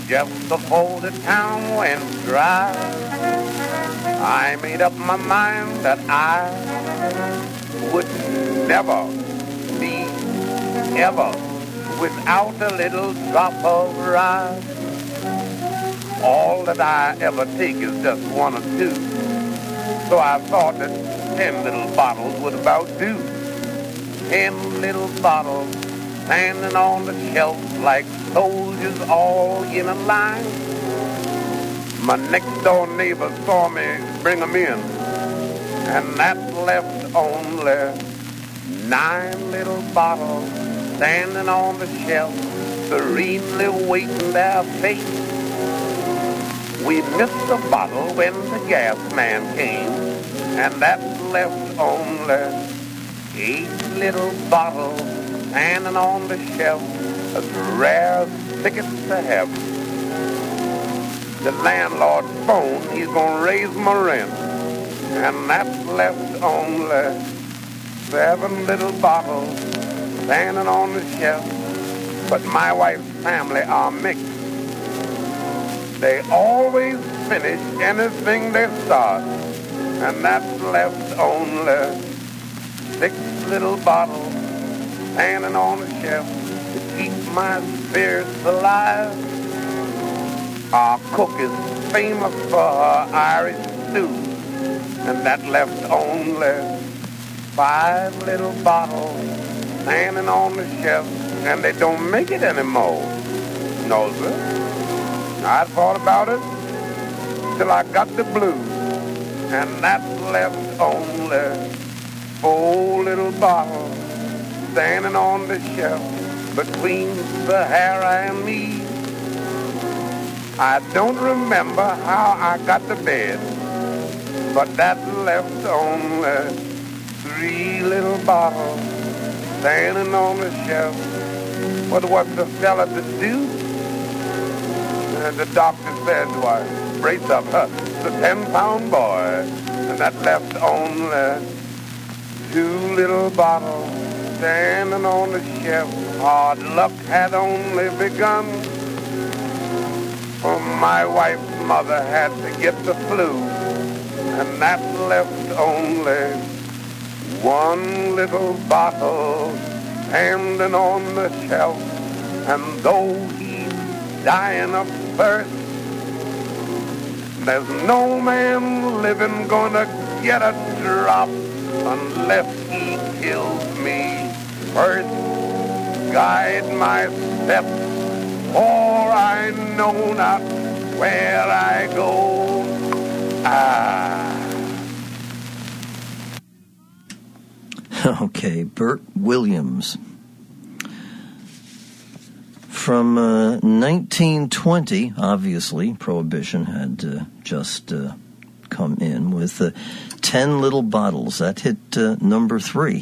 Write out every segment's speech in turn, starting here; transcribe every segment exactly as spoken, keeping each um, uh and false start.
just before the town went dry, I made up my mind that I would never be ever without a little drop of rye. All that I ever take is just one or two, so I thought that ten little bottles would about do. Ten little bottles standing on the shelf like soldiers all in a line. My next door neighbor saw me bring them in, and that left only nine little bottles standing on the shelf, serenely waiting their fate. We missed the bottle when the gas man came, and that left only eight little bottles standing on the shelf, as rare as tickets to heaven. The landlord phoned, he's gonna raise my rent, and that's left only seven little bottles standing on the shelf. But my wife's family are mixed. They always finish anything they start, and that's left only six little bottles standing on the shelf to keep my spirits alive. Our cook is famous for her Irish stew, and that left only five little bottles standing on the shelf, and they don't make it anymore. No, sir. I thought about it till I got the blues, and that left only four little bottles standing on the shelf between Sahara and me. I don't remember how I got to bed, but that left only three little bottles standing on the shelf. What was the fella to do? And the doctor said, why, brace up, huh? It's a ten-pound boy. And that left only two little bottles standing on the shelf. Hard luck had only begun, for my wife's mother had to get the flu, and that left only one little bottle standing on the shelf. And though he's dying of thirst, there's no man living gonna get a drop unless he kills me first. Guide my steps, for I know not where I go. Ah. Okay, Bert Williams. From uh, nineteen twenty, obviously, Prohibition had uh, just uh, come in with uh, ten Little Bottles. That hit uh, number three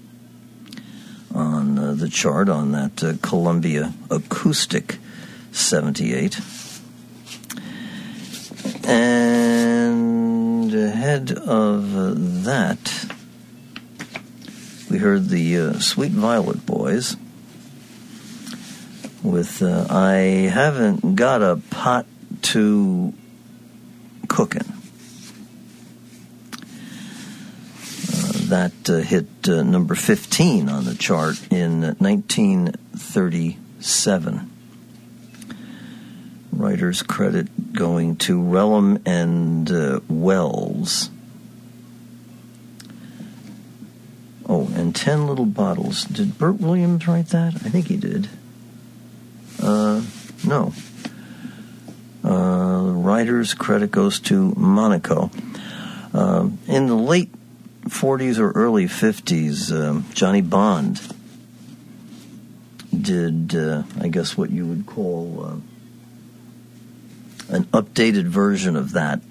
on uh, the chart on that uh, Columbia Acoustic seventy-eight. And ahead of uh, that, we heard the uh, Sweet Violet Boys with uh, I Haven't Got a Pot to Cookin'. Uh, that uh, hit uh, number fifteen on the chart in nineteen thirty-seven. Writer's credit going to Relham and uh, Wells. Oh, and ten Little Bottles. Did Bert Williams write that? I think he did. Uh, no. Uh, writer's credit goes to Monaco. Uh, in the late forties or early fifties, um, Johnny Bond did, uh, I guess, what you would call uh, an updated version of that.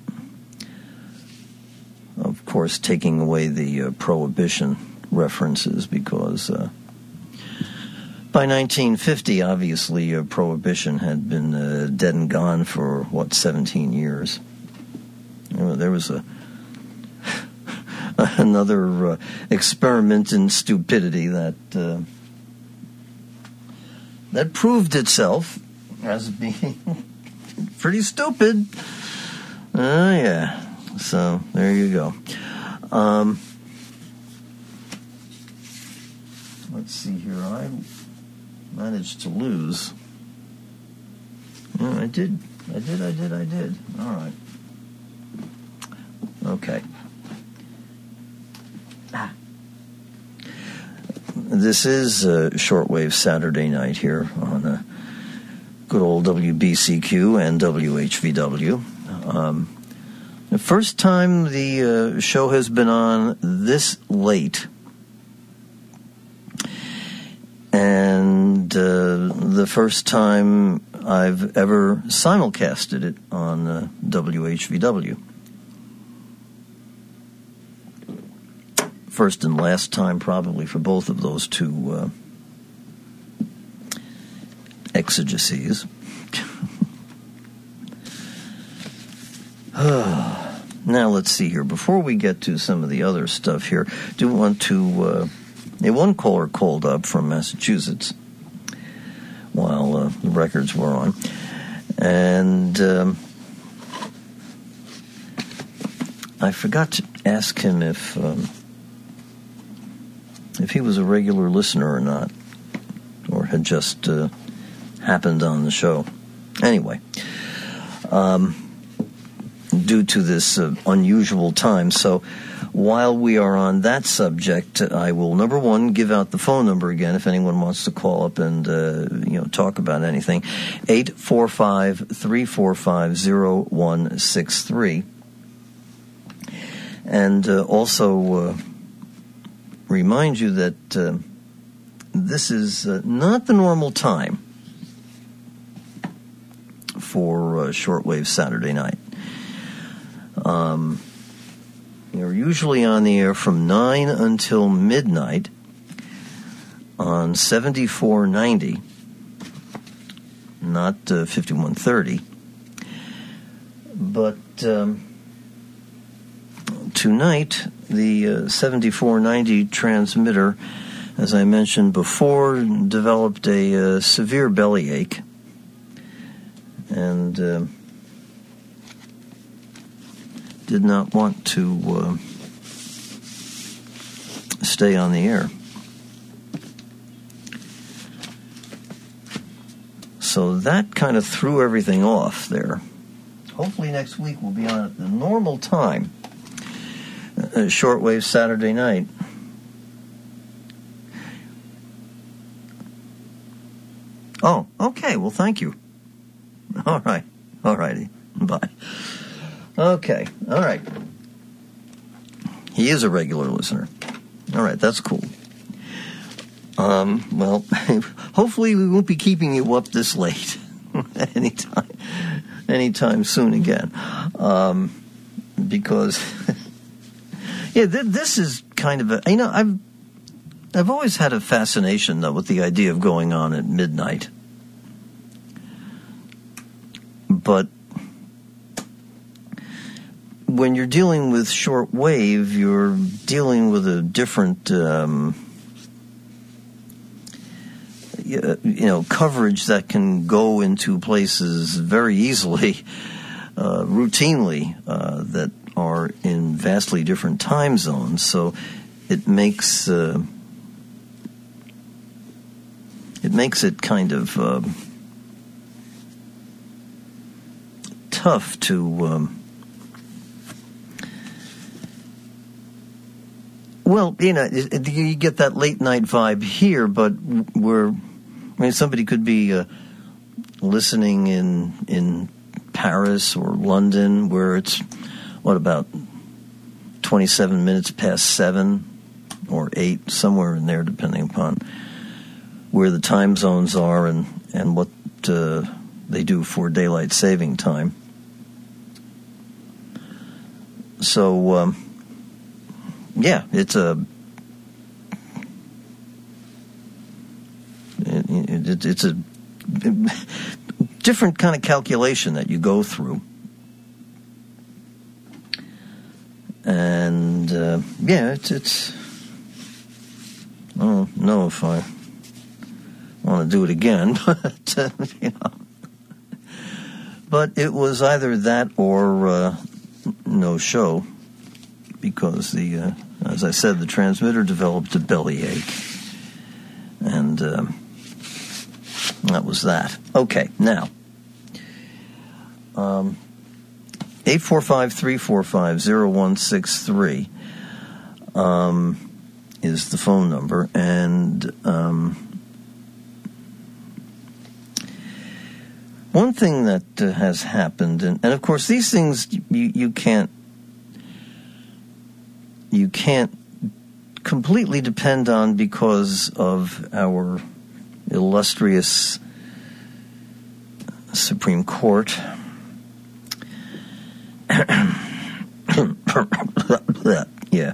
Of course, taking away the uh, Prohibition references, because uh, by nineteen fifty, obviously, uh, Prohibition had been uh, dead and gone for, what, seventeen years. You know, there was a another uh, experiment in stupidity that uh, that proved itself as being pretty stupid. Oh, uh, yeah. So, there you go. Um, let's see here. I managed to lose. Yeah, I did. I did, I did, I did. All right. Okay. Ah. This is uh, Shortwave Saturday Night here on uh, good old W B C Q and W H V W. Um, the first time the uh, show has been on this late, and uh, the first time I've ever simulcasted it on uh, W H V W. First and last time probably for both of those two uh, exigencies. Now let's see here. Before we get to some of the other stuff here, I do want to... Uh, a one caller called up from Massachusetts while uh, the records were on. And um, I forgot to ask him if... Um, if he was a regular listener or not, or had just uh, happened on the show. Anyway, um, due to this uh, unusual time, so while we are on that subject, I will, number one, give out the phone number again if anyone wants to call up and uh, you know talk about anything. eight four five, three four five, zero one six three. And uh, also... Uh, remind you that uh, this is uh, not the normal time for uh, Shortwave Saturday Night. Um, you're usually on the air from nine until midnight on seventy-four ninety, not uh, fifty-one thirty. But um, tonight... the uh, seventy-four ninety transmitter, as I mentioned before, developed a uh, severe bellyache and uh, did not want to uh, stay on the air. So that kind of threw everything off there. Hopefully next week we'll be on at the normal time. Uh, Shortwave Saturday Night. Oh, okay. Well, thank you. All right. All righty. Bye. Okay. All right. He is a regular listener. All right. That's cool. Um, well, hopefully we won't be keeping you up this late anytime, anytime soon again. Um, because... Yeah, th- this is kind of a, you know, I've, I've always had a fascination, though, with the idea of going on at midnight. But when you're dealing with short wave, you're dealing with a different, um, you know, coverage that can go into places very easily, uh, routinely, uh, that are in vastly different time zones, so it makes uh, it makes it kind of uh, tough to um, well, you know, it, it, you get that late night vibe here, but we're I mean, somebody could be uh, listening in in Paris or London, where it's what about twenty-seven minutes past seven or eight, somewhere in there, depending upon where the time zones are and, and what uh, they do for daylight saving time. So, um, yeah, it's a it, it, it's a different kind of calculation that you go through. And, uh, yeah, it's, it's, I don't know if I want to do it again, but, uh, you know, but it was either that or uh, no show, because the, uh, as I said, the transmitter developed a bellyache, and uh, that was that. Okay, now, um, eight four five, three four five, zero one six three um, is the phone number, and um, one thing that uh, has happened, and, and of course these things you, you can't you can't completely depend on because of our illustrious Supreme Court. Yeah.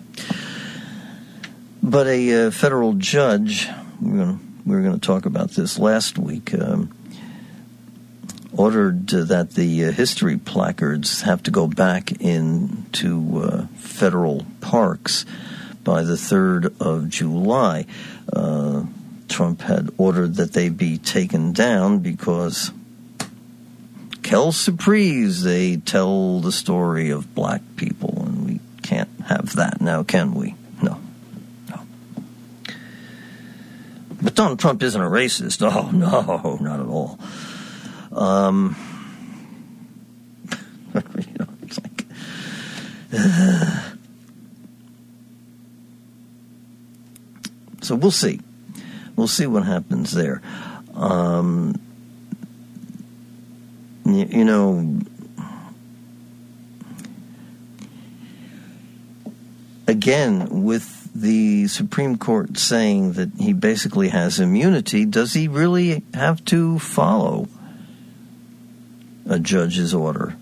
But a uh, federal judge, we're going we were going to talk about this last week, um, ordered uh, that the uh, history placards have to go back into uh, federal parks by the third of July. Uh, Trump had ordered that they be taken down because Quelle surprise, they tell the story of black people, and we can't have that now, can we? No. No. But Donald Trump isn't a racist. Oh, no, not at all. Um, you know, it's like, uh, so we'll see. We'll see what happens there. Um, you, you know, again, with the Supreme Court saying that he basically has immunity, does he really have to follow a judge's order?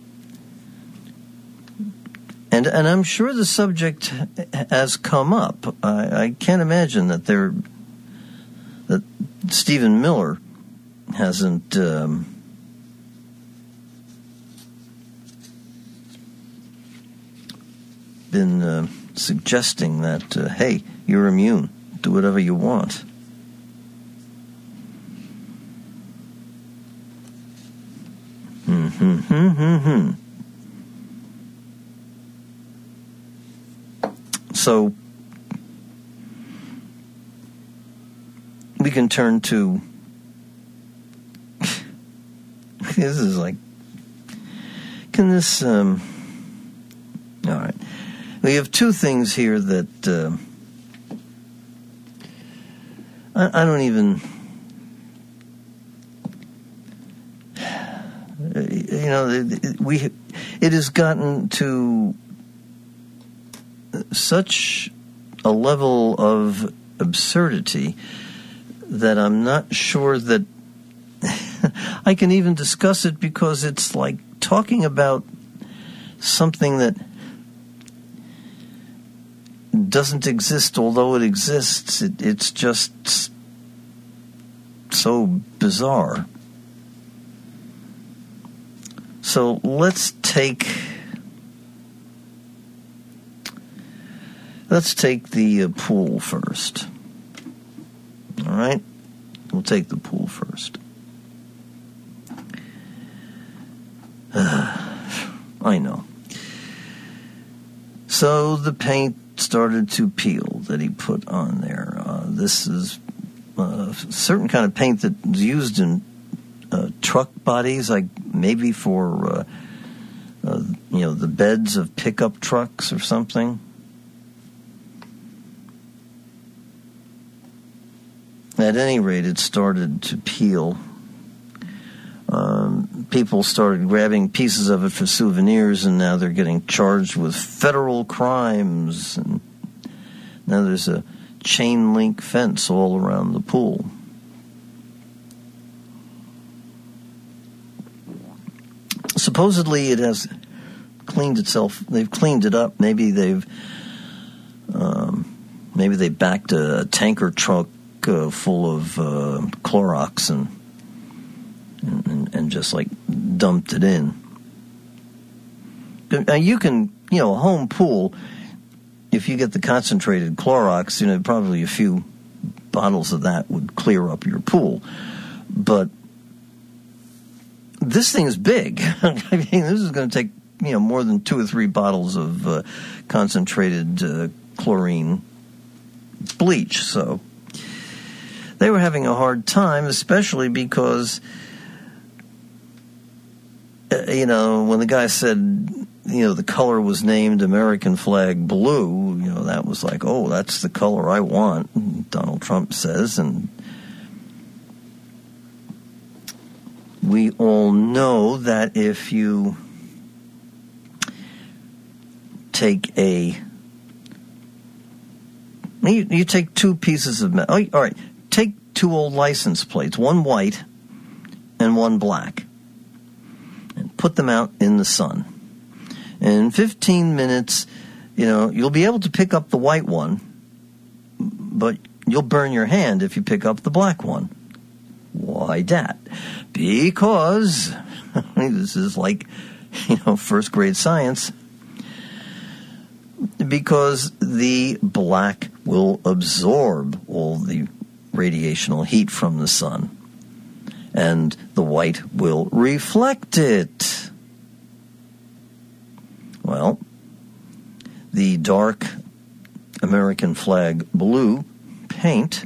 And and I'm sure the subject has come up. I, I can't imagine that there that Stephen Miller hasn't um, been uh, suggesting that, uh, hey, you're immune, do whatever you want. Hmm, hmm, hmm, hmm. So we can turn to this is like can this um all right, we have two things here that uh, I, I don't even you know we it has gotten to such a level of absurdity that I'm not sure that I can even discuss it, because it's like talking about something that doesn't exist, although it exists. It, it's just so bizarre. So let's take let's take the uh, pool first. All right? We'll take the pool first. Uh, I know. So the paint started to peel that he put on there. Uh, this is a certain kind of paint that's used in uh, truck bodies, like maybe for uh, uh, you know the beds of pickup trucks or something. At any rate, it started to peel. Um, people started grabbing pieces of it for souvenirs, and now they're getting charged with federal crimes. And now there's a chain link fence all around the pool. Supposedly, it has cleaned itself. They've cleaned it up. Maybe they've, um, maybe they backed a tanker truck Uh, full of uh, Clorox and, and and just like dumped it in. Now you can, you know, a home pool, if you get the concentrated Clorox, you know, probably a few bottles of that would clear up your pool. But this thing is big. I mean, this is going to take, you know, more than two or three bottles of uh, concentrated uh, chlorine bleach. So they were having a hard time, especially because, uh, you know, when the guy said, you know, the color was named American flag blue, you know, that was like, oh, that's the color I want, Donald Trump says. And we all know that if you take a, you, you take two pieces of metal, oh, all right, take two old license plates, one white and one black, and put them out in the sun. And in fifteen minutes, you know, you'll be able to pick up the white one, but you'll burn your hand if you pick up the black one. Why that? Because this is like, you know, first grade science. Because the black will absorb all the radiational heat from the sun, and the white will reflect it. Well, the dark American flag blue paint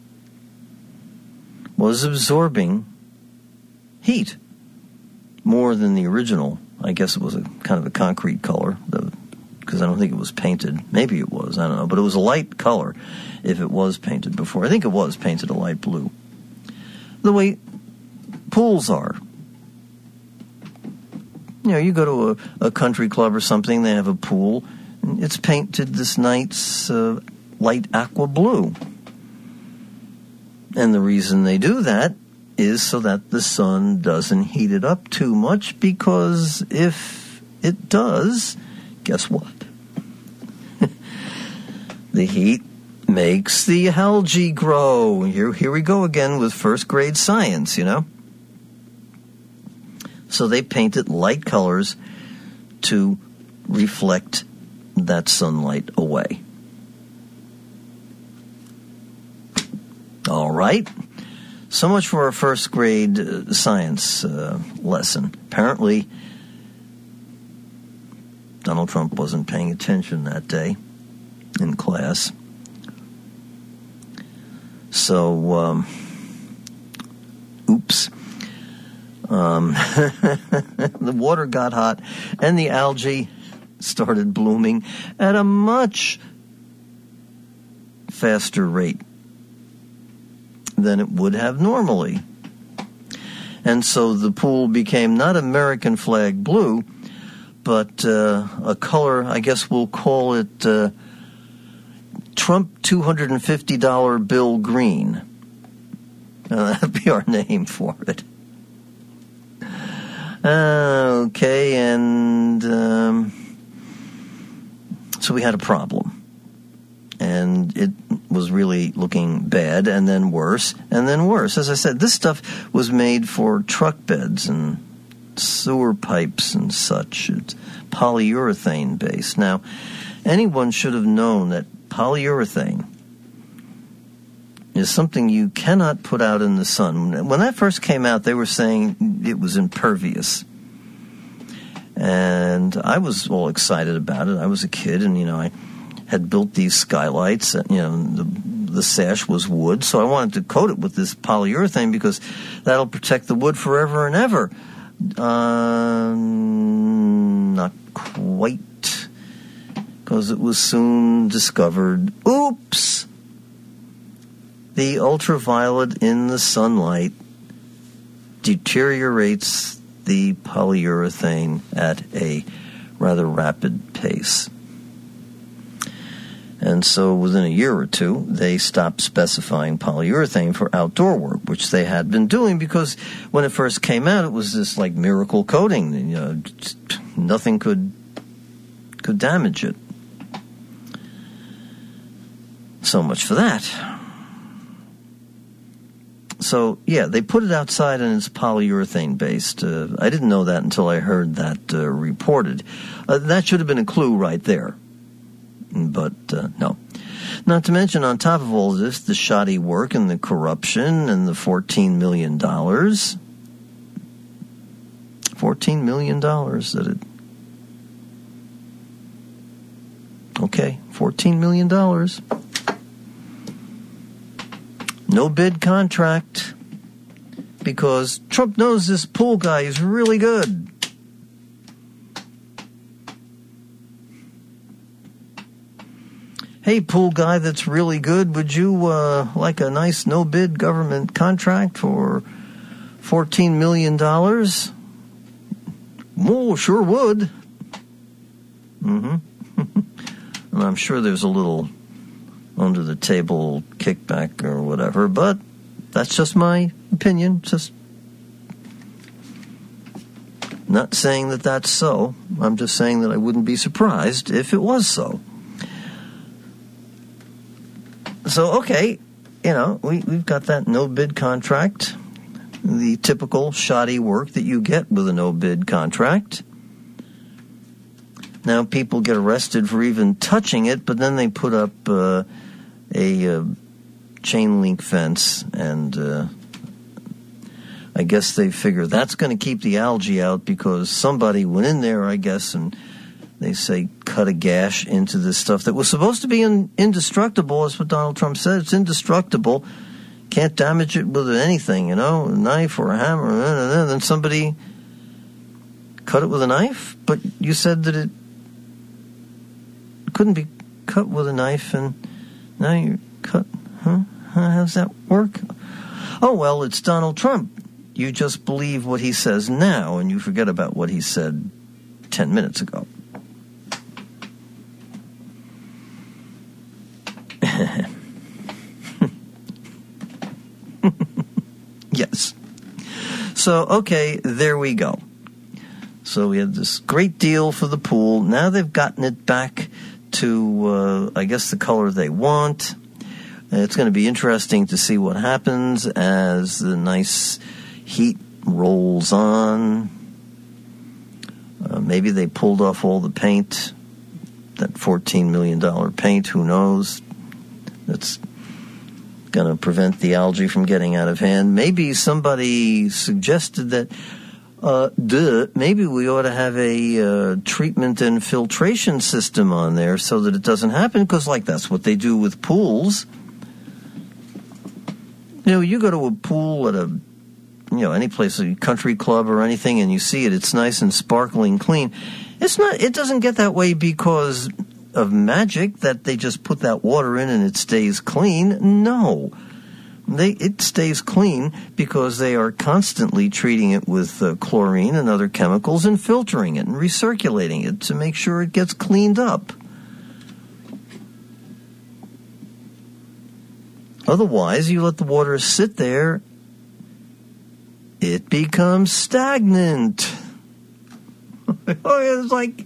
was absorbing heat more than the original. I guess it was a kind of a concrete color, because I don't think it was painted. Maybe it was, I don't know. But it was a light color if it was painted before. I think it was painted a light blue. The way pools are. You know, you go to a, a country club or something, they have a pool, and it's painted this nice uh, light aqua blue. And the reason they do that is so that the sun doesn't heat it up too much, because if it does, guess what? The heat makes the algae grow. Here, here we go again with first grade science, you know? So they painted light colors to reflect that sunlight away. All right. So much for our first grade uh, science uh, lesson. Apparently, Donald Trump wasn't paying attention that day in class. So, um, oops. Um, the water got hot, and the algae started blooming at a much faster rate than it would have normally. And so the pool became not American flag blue, but uh, a color, I guess we'll call it uh, Trump two hundred fifty dollar bill green. Uh, that'd be our name for it. Uh, okay, and um, so we had a problem. And it was really looking bad, and then worse, and then worse. As I said, this stuff was made for truck beds and sewer pipes and such. It's polyurethane based. Now, anyone should have known that polyurethane is something you cannot put out in the sun. When that first came out, they were saying it was impervious. And I was all excited about it. I was a kid, and, you know, I had built these skylights, and, you know, the, the sash was wood, so I wanted to coat it with this polyurethane because that'll protect the wood forever and ever. Uh, not quite, because it was soon discovered, oops, the ultraviolet in the sunlight deteriorates the polyurethane at a rather rapid pace. And so within a year or two, they stopped specifying polyurethane for outdoor work, which they had been doing, because when it first came out, it was this like miracle coating. You know, nothing could could damage it. So much for that. So, yeah, they put it outside and it's polyurethane-based. Uh, I didn't know that until I heard that uh, reported. Uh, that should have been a clue right there. But, uh, no. Not to mention, on top of all this, the shoddy work and the corruption and the fourteen million dollars. fourteen million dollars that it... Okay, fourteen million dollars. No bid contract, because Trump knows this pool guy is really good. Hey, pool guy that's really good, would you uh, like a nice no-bid government contract for fourteen million dollars? Oh, sure would. Mm-hmm. And I'm sure there's a little under-the-table kickback or whatever, but that's just my opinion. Just not saying that that's so. I'm just saying that I wouldn't be surprised if it was so. So, okay, you know, we, we've got that no-bid contract, the typical shoddy work that you get with a no-bid contract. Now people get arrested for even touching it, but then they put up uh, a uh, chain link fence, and uh, I guess they figure that's going to keep the algae out because somebody went in there, I guess, and they say cut a gash into this stuff that was supposed to be in, indestructible. That's what Donald Trump said. It's indestructible. Can't damage it with anything, you know, a knife or a hammer. And then somebody cut it with a knife, but you said that it couldn't be cut with a knife, and now you're cut. Huh? How does that work? Oh, well, it's Donald Trump. You just believe what he says now, and you forget about what he said ten minutes ago. Yes. So, okay, there we go. So we had this great deal for the pool. Now they've gotten it back to, uh, I guess, the color they want. It's going to be interesting to see what happens as the nice heat rolls on. Uh, maybe they pulled off all the paint, that fourteen million dollars paint, who knows? That's going to prevent the algae from getting out of hand. Maybe somebody suggested that Uh, duh, maybe we ought to have a uh, treatment and filtration system on there so that it doesn't happen, because, like, that's what they do with pools. You know, you go to a pool at a, you know, any place, a country club or anything, and you see it, it's nice and sparkling clean. It's not, it doesn't get that way because of magic, that they just put that water in and it stays clean. No. They, it stays clean because they are constantly treating it with uh, chlorine and other chemicals and filtering it and recirculating it to make sure it gets cleaned up. Otherwise, you let the water sit there, it becomes stagnant. It's like...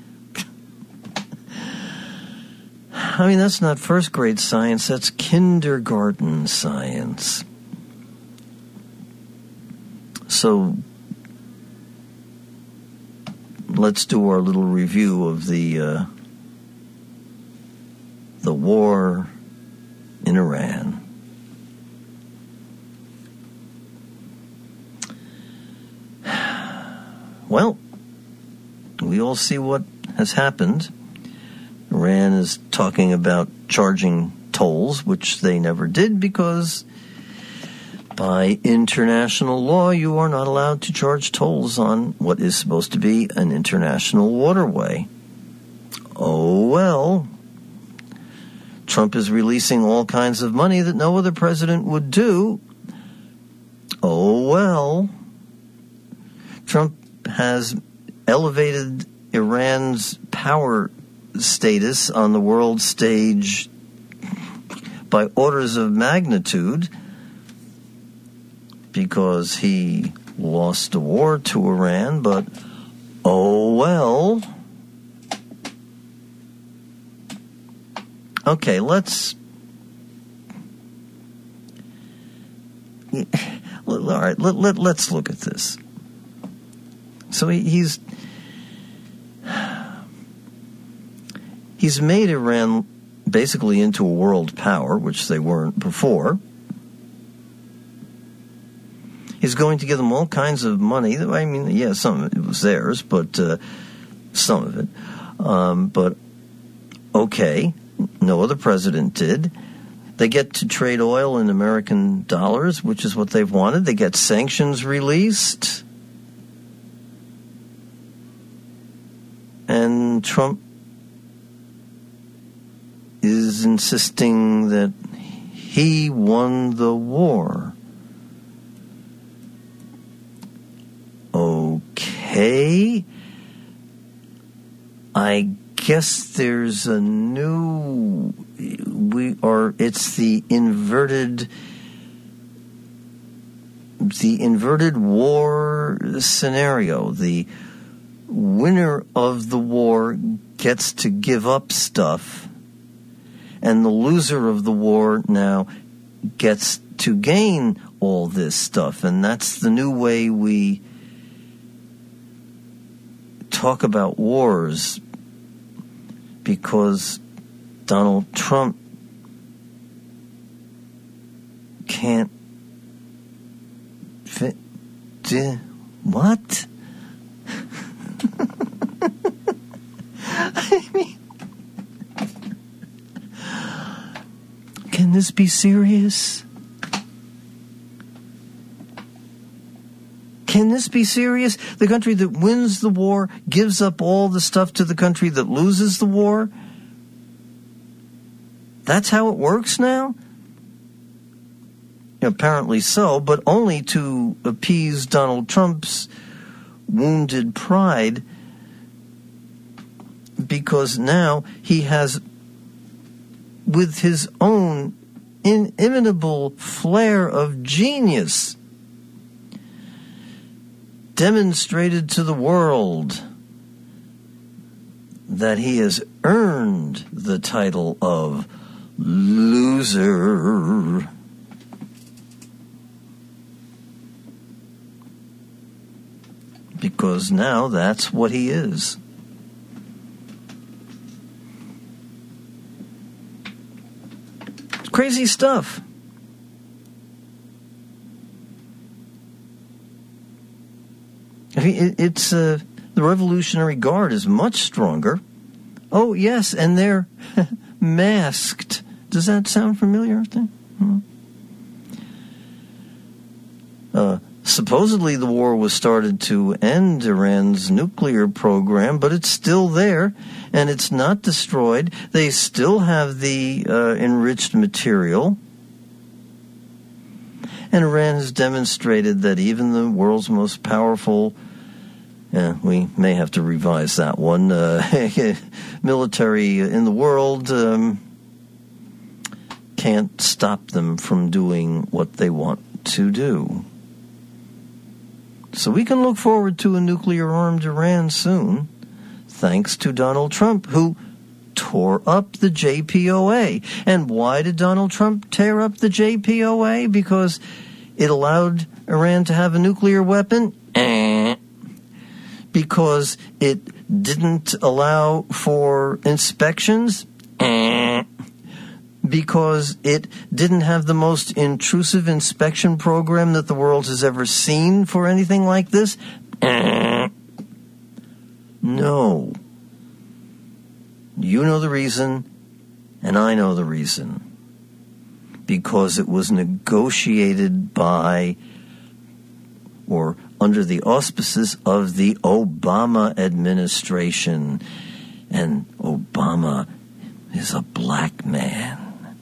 I mean, that's not first grade science, that's kindergarten science. So, let's do our little review of the, uh, the war in Iran. Well, we all see what has happened. Iran is talking about charging tolls, which they never did because by international law you are not allowed to charge tolls on what is supposed to be an international waterway. Oh well. Trump is releasing all kinds of money that no other president would do. Oh well. Trump has elevated Iran's power status on the world stage by orders of magnitude because he lost the war to Iran, but oh well. Okay, let's... All right, let, let, let's look at this. So he, he's... He's made Iran basically into a world power, which they weren't before. He's going to give them all kinds of money. I mean, yeah, some of it was theirs, but uh, some of it. Um, but, okay, no other president did. They get to trade oil in American dollars, which is what they've wanted. They get sanctions released. And Trump is insisting that he won the war. Okay. I guess there's a new, we are, it's the inverted, the inverted war scenario. The winner of the war gets to give up stuff, and the loser of the war now gets to gain all this stuff. And that's the new way we talk about wars, because Donald Trump can't fit. What? I mean, can this be serious? Can this be serious? The country that wins the war gives up all the stuff to the country that loses the war? That's how it works now? Apparently so, but only to appease Donald Trump's wounded pride, because now he has, with his own inimitable flair of genius, demonstrated to the world that he has earned the title of loser. Because now that's what he is. It's crazy stuff. I mean, it, it's uh, the Revolutionary Guard is much stronger. Oh, yes, and they're masked. Does that sound familiar? Hmm. Uh, supposedly the war was started to end Iran's nuclear program, but it's still there, and it's not destroyed. They still have the uh, enriched material. And Iran has demonstrated that even the world's most powerful, yeah, we may have to revise that one, uh, military in the world um, can't stop them from doing what they want to do. So we can look forward to a nuclear-armed Iran soon, thanks to Donald Trump, who tore up the J P O A. And why did Donald Trump tear up the J P O A? Because it allowed Iran to have a nuclear weapon? Eh. Because it didn't allow for inspections? Eh. Because it didn't have the most intrusive inspection program that the world has ever seen for anything like this? Eh. No. You know the reason, and I know the reason. Because it was negotiated by, or under the auspices of the Obama administration. And Obama is a black man.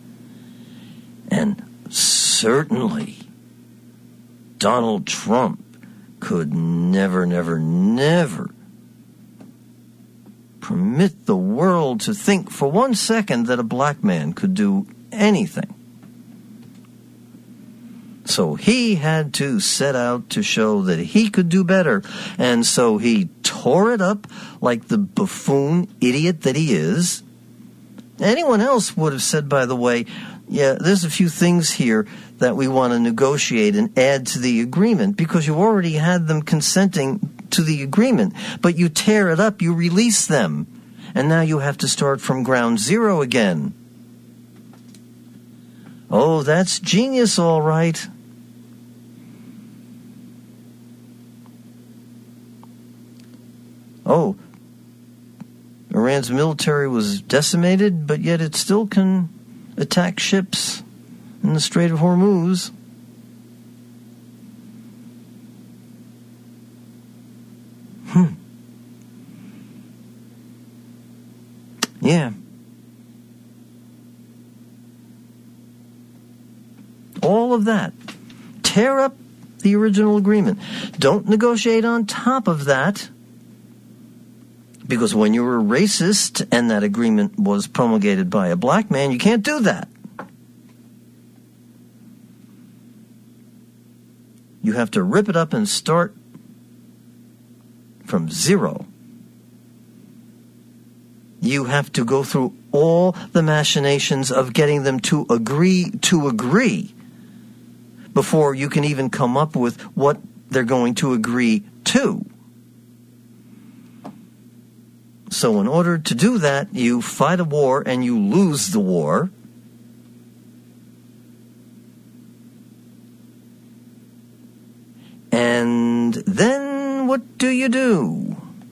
And certainly Donald Trump could never, never, never permit the world to think for one second that a black man could do anything. So he had to set out to show that he could do better. And so he tore it up like the buffoon idiot that he is. Anyone else would have said, by the way, yeah, there's a few things here that we want to negotiate and add to the agreement, because you already had them consenting to the agreement. But you tear it up, you release them, and now you have to start from ground zero again. Oh, that's genius, all right. oh, Iran's military was decimated, but yet it still can attack ships in the Strait of Hormuz. Hmm. Yeah. All of that. Tear up the original agreement. Don't negotiate on top of that, because when you were a racist and that agreement was promulgated by a black man, you can't do that. You have to rip it up and start from zero. You have to go through all the machinations of getting them to agree to agree before you can even come up with what they're going to agree to. So in order to do that, you fight a war and you lose the war. And then what do you do?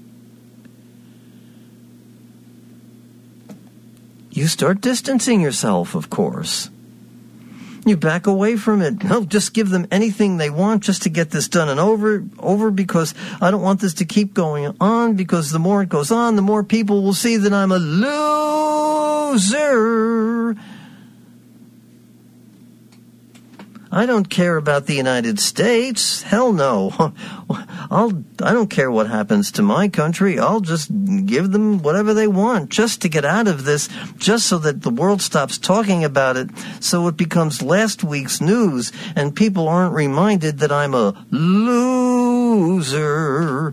You start distancing yourself, of course. You back away from it. No, just give them anything they want just to get this done and over, over because I don't want this to keep going on, because the more it goes on, the more people will see that I'm a loser. I don't care about the United States. Hell no. I'll, I don't care what happens to my country. I'll just give them whatever they want just to get out of this, just so that the world stops talking about it, so it becomes last week's news and people aren't reminded that I'm a loser.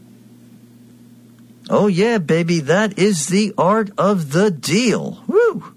Oh yeah, baby, that is the art of the deal. Woo!